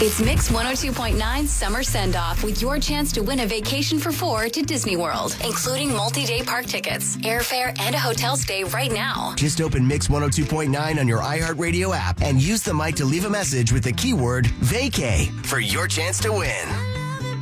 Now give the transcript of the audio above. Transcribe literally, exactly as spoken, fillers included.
It's Mix one oh two point nine Summer Send-Off with your chance to win a vacation for four to Disney World, including multi-day park tickets, airfare, and a hotel stay right now. Just open Mix one oh two point nine on your iHeartRadio app and use the mic to leave a message with the keyword vacay for your chance to win.